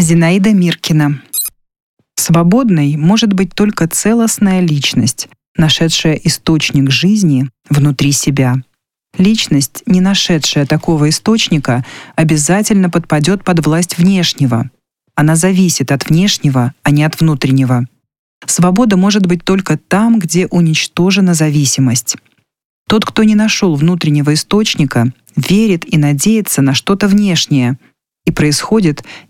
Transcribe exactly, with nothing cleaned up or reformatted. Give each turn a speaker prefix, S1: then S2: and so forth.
S1: Зинаида Миркина. Свободной может быть только целостная личность, нашедшая источник жизни внутри себя. Личность, не нашедшая такого источника, обязательно подпадет под власть внешнего. Она зависит от внешнего, а не от внутреннего. Свобода может быть только там, где уничтожена зависимость. Тот, кто не нашел внутреннего источника, верит и надеется на что-то внешнее, и происходит